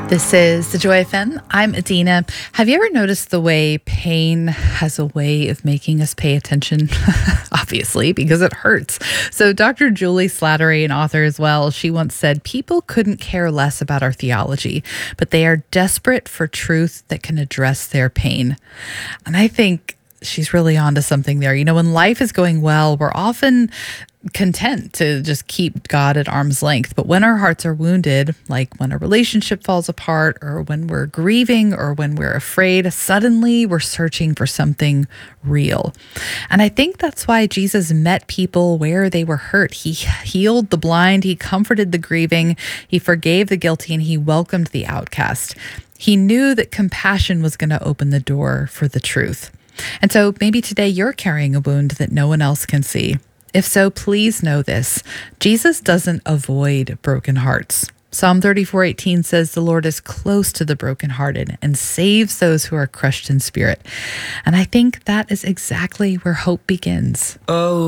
This is the Joy FM. I'm Adina. Have you ever noticed the way pain has a way of making us pay attention? Obviously, because it hurts. So Dr. Julie Slattery, an author as well, she once said, people couldn't care less about our theology, but they are desperate for truth that can address their pain. And I think she's really onto something there. You know, when life is going well, we're often content to just keep God at arm's length. But when our hearts are wounded, like when a relationship falls apart or when we're grieving or when we're afraid, suddenly we're searching for something real. And I think that's why Jesus met people where they were hurt. He healed the blind, he comforted the grieving, he forgave the guilty, and he welcomed the outcast. He knew that compassion was going to open the door for the truth. And so maybe today you're carrying a wound that no one else can see. If so, please know this. Jesus doesn't avoid broken hearts. Psalm 34:18 says the Lord is close to the brokenhearted and saves those who are crushed in spirit. And I think that is exactly where hope begins. Oh.